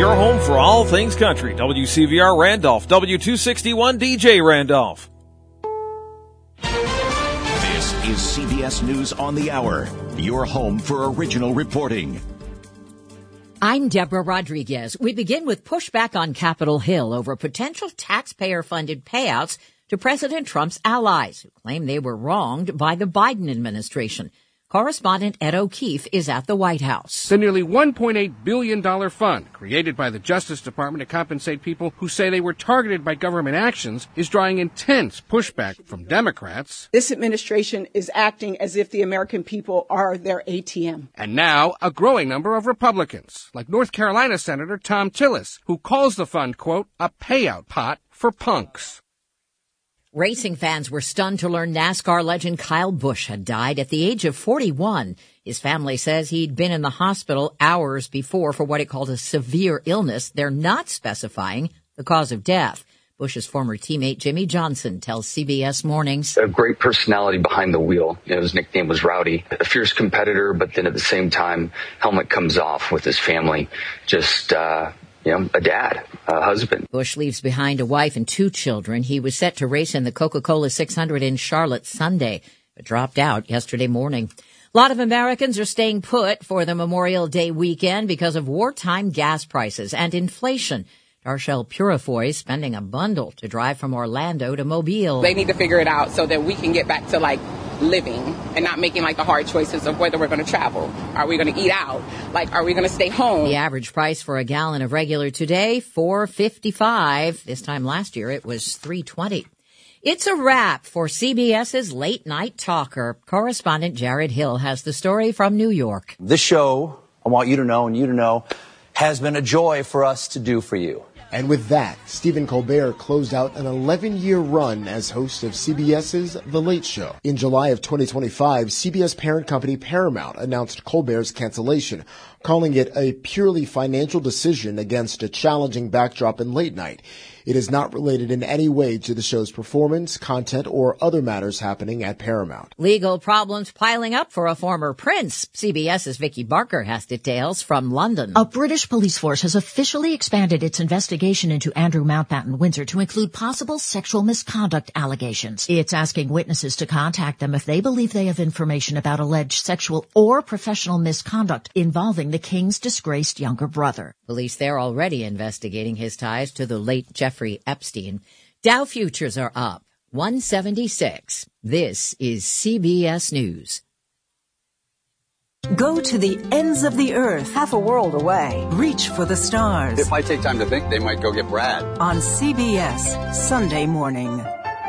your home for all things country. WCVR Randolph, W261 DJ Randolph. This is CBS News on the Hour, your home for original reporting. I'm Deborah Rodriguez. We begin with pushback on Capitol Hill over potential taxpayer-funded payouts to President Trump's allies, who claim they were wronged by the Biden administration. Correspondent Ed O'Keefe is at the White House. The nearly $1.8 billion fund created by the Justice Department to compensate people who say they were targeted by government actions is drawing intense pushback from Democrats. This administration is acting as if the American people are their ATM. And now a growing number of Republicans, like North Carolina Senator Thom Tillis, who calls the fund, quote, a payout pot for punks. Racing fans were stunned to learn NASCAR legend Kyle Busch had died at the age of 41. His family says he'd been in the hospital hours before for what he called a severe illness. They're not specifying the cause of death. Busch's former teammate Jimmy Johnson tells CBS Mornings. A great personality behind the wheel. His nickname was Rowdy. A fierce competitor, but then at the same time, helmet comes off with his family. Just, a dad, a husband. Busch leaves behind a wife and 2 children. He was set to race in the Coca-Cola 600 in Charlotte Sunday, but dropped out yesterday morning. A lot of Americans are staying put for the Memorial Day weekend because of wartime gas prices and inflation. Darshell Purifoy spending a bundle to drive from Orlando to Mobile. They need to figure it out so that we can get back to living and not making the hard choices of whether we're going to travel. Are we going to eat out? Are we going to stay home? The average price for a gallon of regular today, $4.55. This time last year it was $3.20. It's a wrap for CBS's Late Night Talker. Correspondent Jared Hill has the story from New York. This show, I want you to know and you to know, has been a joy for us to do for you. And with that, Stephen Colbert closed out an 11-year run as host of CBS's The Late Show. In July of 2025, CBS parent company Paramount announced Colbert's cancellation, calling it a purely financial decision against a challenging backdrop in late night. It is not related in any way to the show's performance, content, or other matters happening at Paramount. Legal problems piling up for a former prince. CBS's Vicky Barker has details from London. A British police force has officially expanded its investigation into Andrew Mountbatten Windsor to include possible sexual misconduct allegations. It's asking witnesses to contact them if they believe they have information about alleged sexual or professional misconduct involving the king's disgraced younger brother. Police there already investigating his ties to the late Jeffrey Epstein. Dow futures are up 176. This is CBS News. Go to the ends of the earth, half a world away. Reach for the stars. If I take time to think, they might go get Brad. On CBS Sunday morning.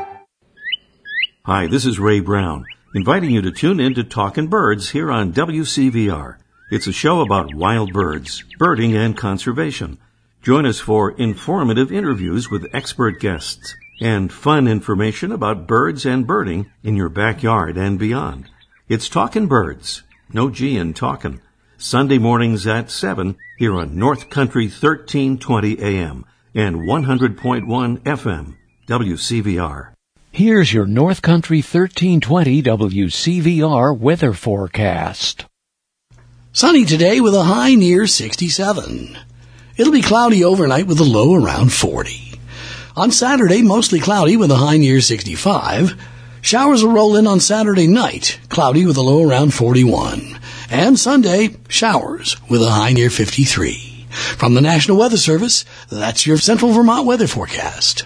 Hi, this is Ray Brown, inviting you to tune in to Talkin' Birds here on WCVR. It's a show about wild birds, birding, and conservation. Join us for informative interviews with expert guests and fun information about birds and birding in your backyard and beyond. It's Talkin' Birds. No G in talkin'. Sunday mornings at 7 here on North Country 1320 AM and 100.1 FM, WCVR. Here's your North Country 1320 WCVR weather forecast. Sunny today with a high near 67. It'll be cloudy overnight with a low around 40. On Saturday, mostly cloudy with a high near 65. Showers will roll in on Saturday night, cloudy with a low around 41. And Sunday, showers with a high near 53. From the National Weather Service, that's your Central Vermont weather forecast.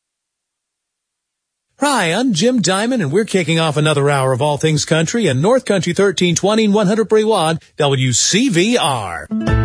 Hi, I'm Jim Diamond, and we're kicking off another hour of All Things Country and North Country 1320 and 100.1 WCVR.